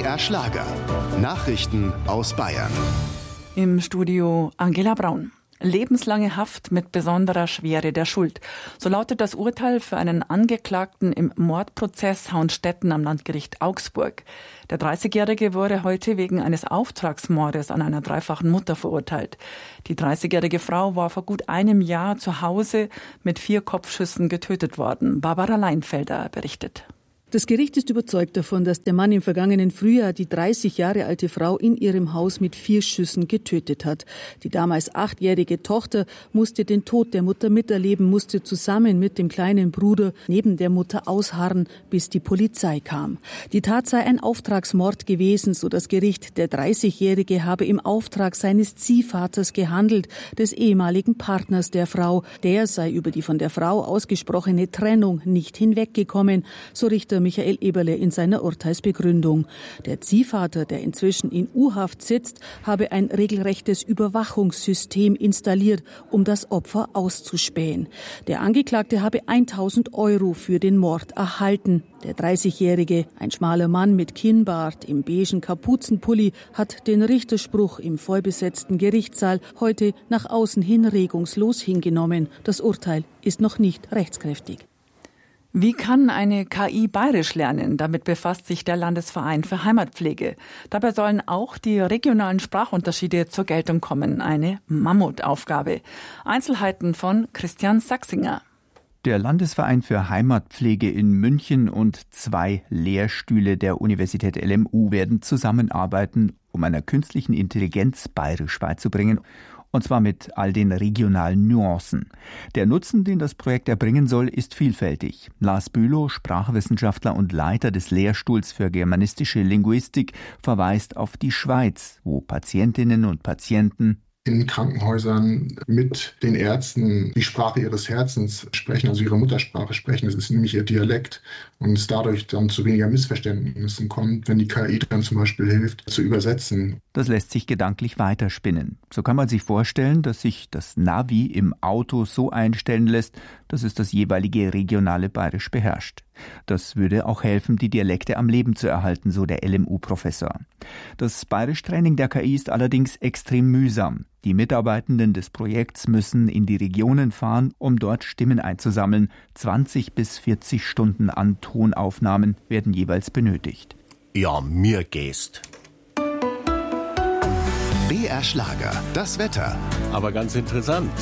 BR Schlager. Nachrichten aus Bayern. Im Studio Angela Braun. Lebenslange Haft mit besonderer Schwere der Schuld. So lautet das Urteil für einen Angeklagten im Mordprozess Hauenstetten am Landgericht Augsburg. Der 30-Jährige wurde heute wegen eines Auftragsmordes an einer dreifachen Mutter verurteilt. Die 30-jährige Frau war vor gut einem Jahr zu Hause mit 4 Kopfschüssen getötet worden. Barbara Leinfelder berichtet. Das Gericht ist überzeugt davon, dass der Mann im vergangenen Frühjahr die 30 Jahre alte Frau in ihrem Haus mit 4 Schüssen getötet hat. Die damals 8-jährige Tochter musste den Tod der Mutter miterleben, musste zusammen mit dem kleinen Bruder neben der Mutter ausharren, bis die Polizei kam. Die Tat sei ein Auftragsmord gewesen, so das Gericht. Der 30-Jährige habe im Auftrag seines Ziehvaters gehandelt, des ehemaligen Partners der Frau. Der sei über die von der Frau ausgesprochene Trennung nicht hinweggekommen, so Richter Michael Eberle in seiner Urteilsbegründung. Der Ziehvater, der inzwischen in U-Haft sitzt, habe ein regelrechtes Überwachungssystem installiert, um das Opfer auszuspähen. Der Angeklagte habe 1.000 € für den Mord erhalten. Der 30-Jährige, ein schmaler Mann mit Kinnbart im beigen Kapuzenpulli, hat den Richterspruch im vollbesetzten Gerichtssaal heute nach außen hin regungslos hingenommen. Das Urteil ist noch nicht rechtskräftig. Wie kann eine KI Bayerisch lernen? Damit befasst sich der Landesverein für Heimatpflege. Dabei sollen auch die regionalen Sprachunterschiede zur Geltung kommen. Eine Mammutaufgabe. Einzelheiten von Christian Sachsinger. Der Landesverein für Heimatpflege in München und 2 Lehrstühle der Universität LMU werden zusammenarbeiten, um einer künstlichen Intelligenz Bayerisch beizubringen. Und zwar mit all den regionalen Nuancen. Der Nutzen, den das Projekt erbringen soll, ist vielfältig. Lars Bülow, Sprachwissenschaftler und Leiter des Lehrstuhls für germanistische Linguistik, verweist auf die Schweiz, wo Patientinnen und Patienten in Krankenhäusern mit den Ärzten die Sprache ihres Herzens sprechen, also ihre Muttersprache sprechen. Das ist nämlich ihr Dialekt und es dadurch dann zu weniger Missverständnissen kommt, wenn die KI dann zum Beispiel hilft, zu übersetzen. Das lässt sich gedanklich weiterspinnen. So kann man sich vorstellen, dass sich das Navi im Auto so einstellen lässt, dass es das jeweilige regionale Bayerisch beherrscht. Das würde auch helfen, die Dialekte am Leben zu erhalten, so der LMU-Professor. Das Bayerisch-Training der KI ist allerdings extrem mühsam. Die Mitarbeitenden des Projekts müssen in die Regionen fahren, um dort Stimmen einzusammeln. 20 bis 40 Stunden an Tonaufnahmen werden jeweils benötigt. Ja, mir gehst. BR Schlager, das Wetter. Aber ganz interessant.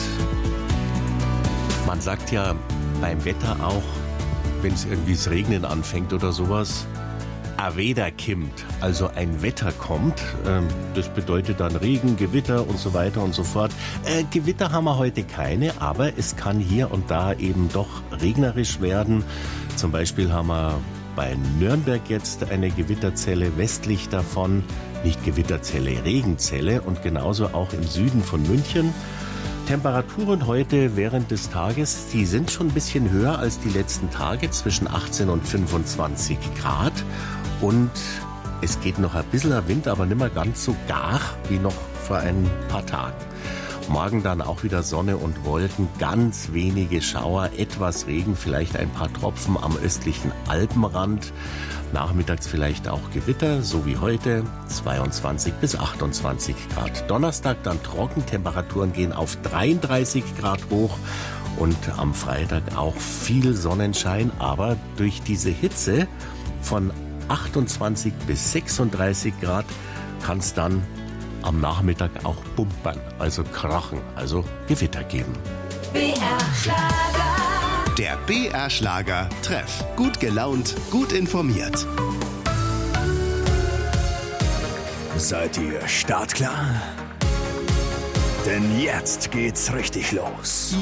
Man sagt ja beim Wetter auch, wenn es irgendwie das Regnen anfängt oder sowas, a Wetter kimmt, also ein Wetter kommt. Das bedeutet dann Regen, Gewitter und so weiter und so fort. Gewitter haben wir heute keine, aber es kann hier und da eben doch regnerisch werden. Zum Beispiel haben wir bei Nürnberg jetzt eine Gewitterzelle westlich davon, nicht Gewitterzelle, Regenzelle und genauso auch im Süden von München. Temperaturen heute während des Tages, die sind schon ein bisschen höher als die letzten Tage, zwischen 18 und 25 Grad. Und es geht noch ein bisschen Wind, aber nicht mehr ganz so gar wie noch vor ein paar Tagen. Morgen dann auch wieder Sonne und Wolken, ganz wenige Schauer, etwas Regen, vielleicht ein paar Tropfen am östlichen Alpenrand. Nachmittags vielleicht auch Gewitter, so wie heute, 22 bis 28 Grad. Donnerstag dann trocken, Temperaturen gehen auf 33 Grad hoch und am Freitag auch viel Sonnenschein, aber durch diese Hitze von 28 bis 36 Grad kann es dann am Nachmittag auch bumpern, also krachen, also Gewitter geben. BR Schlager. Der BR Schlager Treff. Gut gelaunt, gut informiert. Seid ihr startklar? Denn jetzt geht's richtig los.